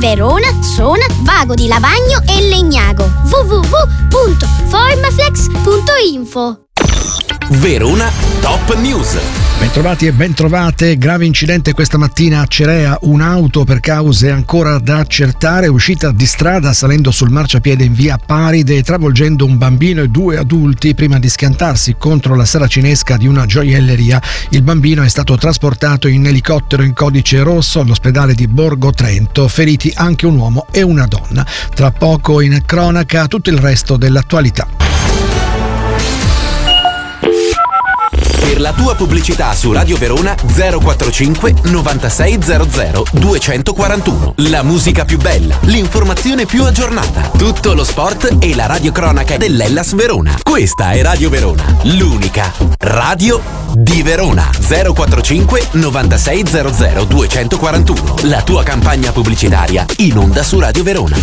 Verona, Sona, Vago di Lavagno e Legnago. www.formaflex.info. Verona Top News. Bentrovati e bentrovate. Grave incidente questa mattina a Cerea. Un'auto per cause ancora da accertare è uscita di strada salendo sul marciapiede in via Paride, travolgendo un bambino e due adulti prima di schiantarsi contro la saracinesca di una gioielleria. Il bambino è stato trasportato in elicottero in codice rosso all'ospedale di Borgo Trento. Feriti anche un uomo e una donna. Tra poco in cronaca tutto il resto dell'attualità. Per la tua pubblicità su Radio Verona 045 9600 241. La musica più bella, l'informazione più aggiornata, tutto lo sport e la radiocronaca dell'Hellas Verona. Questa è Radio Verona, l'unica radio di Verona. 045 9600 241. La tua campagna pubblicitaria in onda su Radio Verona.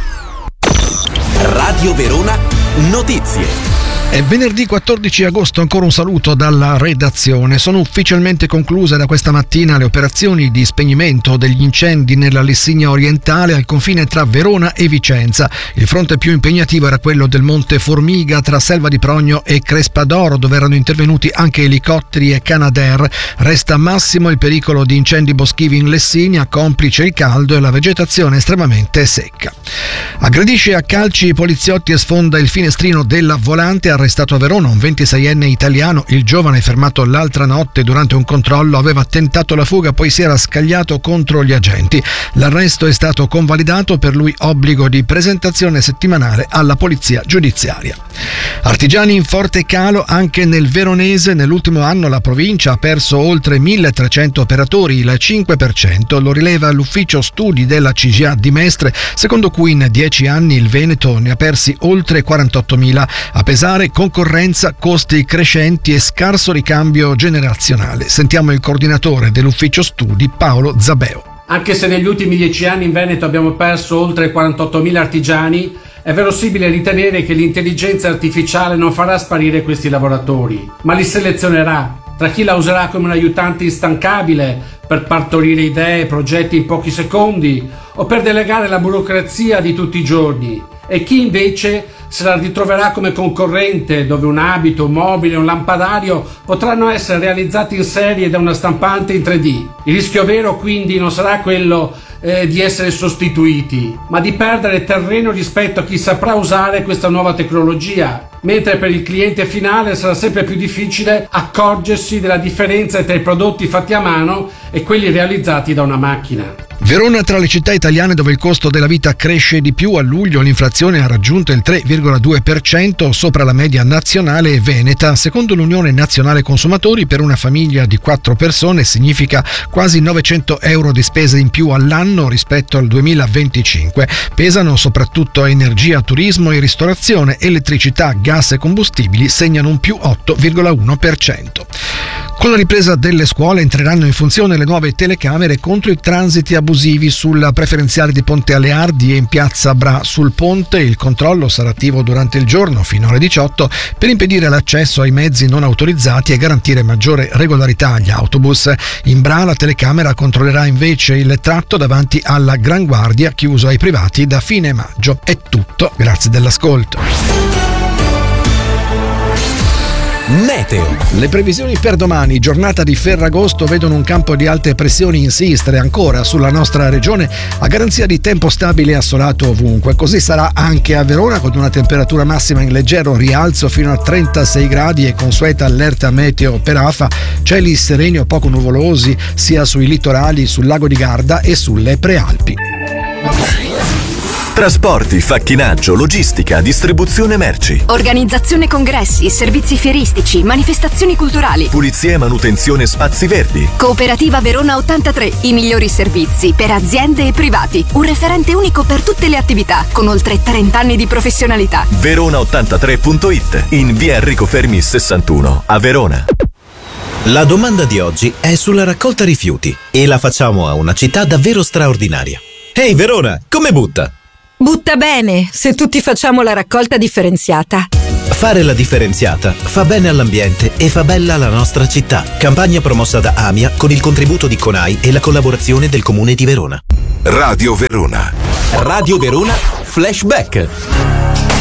Radio Verona Notizie. È venerdì 14 agosto, ancora un saluto dalla redazione. Sono ufficialmente concluse da questa mattina le operazioni di spegnimento degli incendi nella Lessigna orientale al confine tra Verona e Vicenza. Il fronte più impegnativo era quello del Monte Formiga tra Selva di Progno e Crespadoro, dove erano intervenuti anche elicotteri e Canadair. Resta massimo il pericolo di incendi boschivi in Lessigna, complice il caldo e la vegetazione estremamente secca. Aggredisce a calci i poliziotti e sfonda il finestrino della Volante. Arrestato a Verona un 26enne italiano. Il giovane, fermato l'altra notte durante un controllo, aveva tentato la fuga, poi si era scagliato contro gli agenti. L'arresto è stato convalidato, per lui obbligo di presentazione settimanale alla polizia giudiziaria. Artigiani in forte calo anche nel veronese. Nell'ultimo anno la provincia ha perso oltre 1.300 operatori, il 5%, lo rileva l'ufficio studi della CGA di Mestre, secondo cui in 10 anni il Veneto ne ha persi oltre 48.000. A pesare concorrenza, costi crescenti e scarso ricambio generazionale. Sentiamo il coordinatore dell'ufficio studi, Paolo Zabeo. Anche se negli ultimi 10 anni in Veneto abbiamo perso oltre 48.000 artigiani, è verosimile ritenere che l'intelligenza artificiale non farà sparire questi lavoratori, ma li selezionerà tra chi la userà come un aiutante instancabile per partorire idee e progetti in pochi secondi o per delegare la burocrazia di tutti i giorni, e chi invece se la ritroverà come concorrente, dove un abito, un mobile, un lampadario potranno essere realizzati in serie da una stampante in 3D. Il rischio vero quindi non sarà quello di essere sostituiti, ma di perdere terreno rispetto a chi saprà usare questa nuova tecnologia, mentre per il cliente finale sarà sempre più difficile accorgersi della differenza tra i prodotti fatti a mano e quelli realizzati da una macchina. Verona tra le città italiane dove il costo della vita cresce di più. A luglio l'inflazione ha raggiunto il 3,2%, sopra la media nazionale e veneta. Secondo l'Unione Nazionale Consumatori, per una famiglia di 4 persone significa quasi 900 euro di spese in più all'anno rispetto al 2025. Pesano soprattutto energia, turismo e ristorazione. Elettricità, gas e combustibili segnano un più 8,1%. Con la ripresa delle scuole entreranno in funzione le nuove telecamere contro i transiti abusivi sulla preferenziale di Ponte Aleardi e in piazza Bra. Sul ponte il controllo sarà attivo durante il giorno fino alle 18 per impedire l'accesso ai mezzi non autorizzati e garantire maggiore regolarità agli autobus. In Bra la telecamera controllerà invece il tratto davanti alla Gran Guardia, chiuso ai privati da fine maggio. È tutto, grazie dell'ascolto. Meteo. Le previsioni per domani, giornata di Ferragosto, vedono un campo di alte pressioni insistere ancora sulla nostra regione a garanzia di tempo stabile e assolato ovunque. Così sarà anche a Verona, con una temperatura massima in leggero rialzo fino a 36 gradi e consueta allerta meteo per afa, cieli sereni o poco nuvolosi sia sui litorali, sul lago di Garda e sulle prealpi. Trasporti, facchinaggio, logistica, distribuzione merci. Organizzazione congressi, servizi fieristici, manifestazioni culturali. Pulizia e manutenzione spazi verdi. Cooperativa Verona 83, i migliori servizi per aziende e privati. Un referente unico per tutte le attività, con oltre 30 anni di professionalità. Verona83.it, in via Enrico Fermi 61, a Verona. La domanda di oggi è sulla raccolta rifiuti e la facciamo a una città davvero straordinaria. Ehi Verona, come butta? Butta bene, se tutti facciamo la raccolta differenziata. Fare la differenziata fa bene all'ambiente e fa bella la nostra città. Campagna promossa da AMIA con il contributo di CONAI e la collaborazione del Comune di Verona. Radio Verona. Radio Verona Flashback.